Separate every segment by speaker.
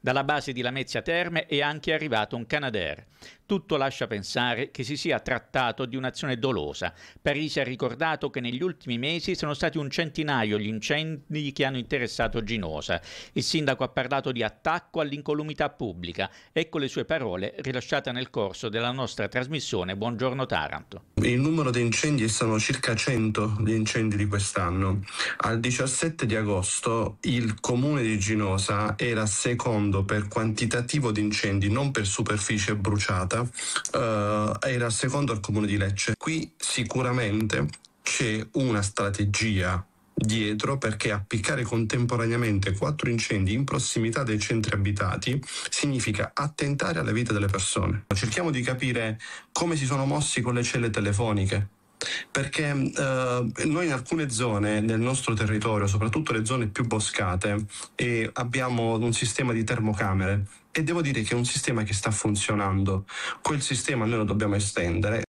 Speaker 1: Dalla base di Lamezia Terme è anche arrivato un Canadair. Tutto lascia pensare che si sia trattato di un'azione dolosa. Parisi ha ricordato che negli ultimi mesi sono stati un centinaio gli incendi che hanno interessato Ginosa. Il sindaco ha parlato di attacco all'incolumità pubblica. Ecco le sue parole rilasciate nel corso della nostra trasmissione Buongiorno Taranto.
Speaker 2: Il numero di incendi sono circa 100 gli incendi di quest'anno. Al 17 di agosto il comune di Ginosa era secondo per quantitativo di incendi, non per superficie bruciata, era secondo al comune di Lecce. Qui sicuramente c'è una strategia dietro, perché appiccare contemporaneamente 4 incendi in prossimità dei centri abitati significa attentare alla vita delle persone. Cerchiamo di capire come si sono mossi con le celle telefoniche, perché noi in alcune zone del nostro territorio, soprattutto le zone più boscate, abbiamo un sistema di termocamere e devo dire che è un sistema che sta funzionando. Quel sistema noi lo dobbiamo estendere.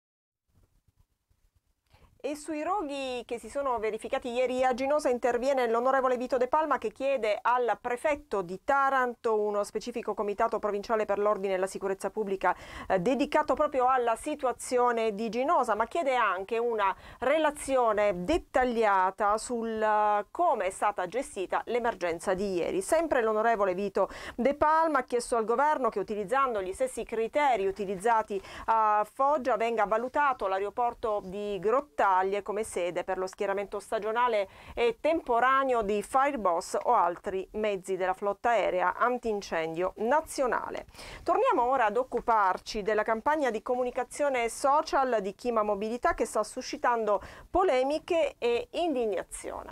Speaker 3: E sui roghi che si sono verificati ieri a Ginosa interviene l'onorevole Vito De Palma, che chiede al prefetto di Taranto uno specifico comitato provinciale per l'ordine e la sicurezza pubblica dedicato proprio alla situazione di Ginosa, ma chiede anche una relazione dettagliata sul come è stata gestita l'emergenza di ieri. Sempre l'onorevole Vito De Palma ha chiesto al governo che, utilizzando gli stessi criteri utilizzati a Foggia, venga valutato l'aeroporto di Grottaglie come sede per lo schieramento stagionale e temporaneo di Fireboss o altri mezzi della flotta aerea antincendio nazionale. Torniamo ora ad occuparci della campagna di comunicazione social di Chima Mobilità, che sta suscitando polemiche e indignazione.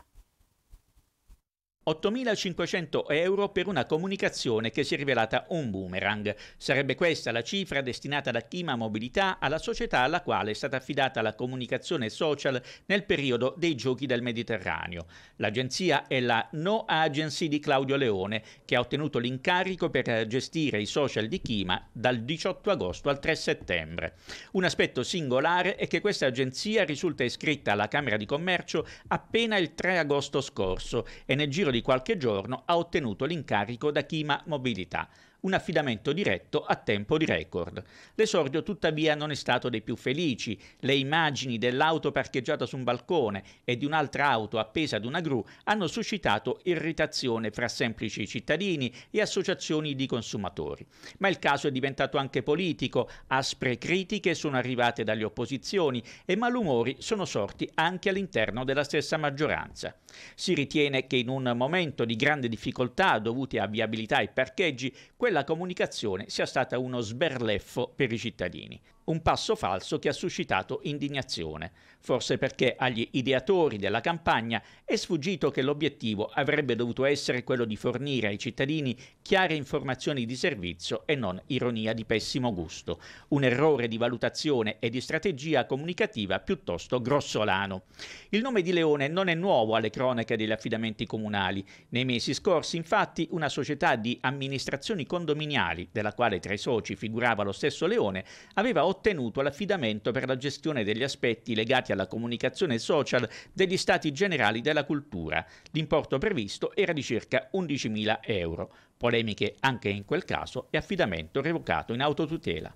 Speaker 1: 8.500 euro per una comunicazione che si è rivelata un boomerang. Sarebbe questa la cifra destinata da Chima Mobilità alla società alla quale è stata affidata la comunicazione social nel periodo dei Giochi del Mediterraneo. L'agenzia è la No Agency di Claudio Leone, che ha ottenuto l'incarico per gestire i social di Chima dal 18 agosto al 3 settembre. Un aspetto singolare è che questa agenzia risulta iscritta alla Camera di Commercio appena il 3 agosto scorso e nel giro di qualche giorno ha ottenuto l'incarico da Chima Mobilità, un affidamento diretto a tempo di record. L'esordio tuttavia non è stato dei più felici. Le immagini dell'auto parcheggiata su un balcone e di un'altra auto appesa ad una gru hanno suscitato irritazione fra semplici cittadini e associazioni di consumatori. Ma il caso è diventato anche politico, aspre critiche sono arrivate dalle opposizioni e malumori sono sorti anche all'interno della stessa maggioranza. Si ritiene che in un momento di grande difficoltà dovuti a viabilità e parcheggi, quella comunicazione sia stata uno sberleffo per i cittadini. Un passo falso che ha suscitato indignazione, forse perché agli ideatori della campagna è sfuggito che l'obiettivo avrebbe dovuto essere quello di fornire ai cittadini chiare informazioni di servizio e non ironia di pessimo gusto, un errore di valutazione e di strategia comunicativa piuttosto grossolano. Il nome di Leone non è nuovo alle cronache degli affidamenti comunali. Nei mesi scorsi, infatti, una società di amministrazioni condominiali, della quale tra i soci figurava lo stesso Leone, aveva ottenuto l'affidamento per la gestione degli aspetti legati alla comunicazione social degli Stati Generali della Cultura. L'importo previsto era di circa 11.000 euro. Polemiche anche in quel caso e affidamento revocato in autotutela.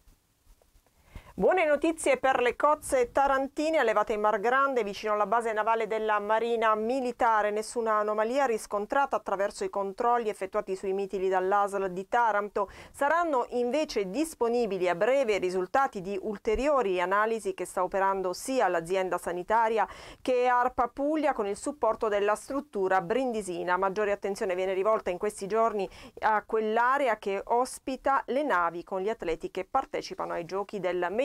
Speaker 3: Buone notizie per le cozze tarantine allevate in Mar Grande vicino alla base navale della Marina Militare. Nessuna anomalia riscontrata attraverso i controlli effettuati sui mitili dall'ASL di Taranto. Saranno invece disponibili a breve i risultati di ulteriori analisi che sta operando sia l'azienda sanitaria che ARPA Puglia con il supporto della struttura brindisina. Maggiore attenzione viene rivolta in questi giorni a quell'area che ospita le navi con gli atleti che partecipano ai giochi del Mediterraneo.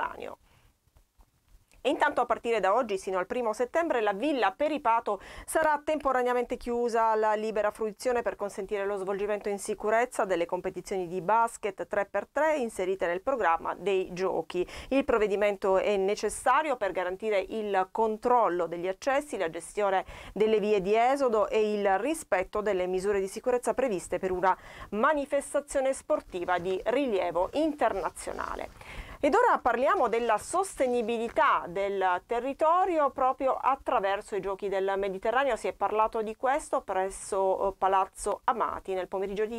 Speaker 3: E intanto a partire da oggi sino al 1 settembre la Villa Peripato sarà temporaneamente chiusa alla libera fruizione per consentire lo svolgimento in sicurezza delle competizioni di basket 3x3 inserite nel programma dei giochi. Il provvedimento è necessario per garantire il controllo degli accessi, la gestione delle vie di esodo e il rispetto delle misure di sicurezza previste per una manifestazione sportiva di rilievo internazionale. Ed ora parliamo della sostenibilità del territorio proprio attraverso i Giochi del Mediterraneo. Si è parlato di questo presso Palazzo Amati nel pomeriggio di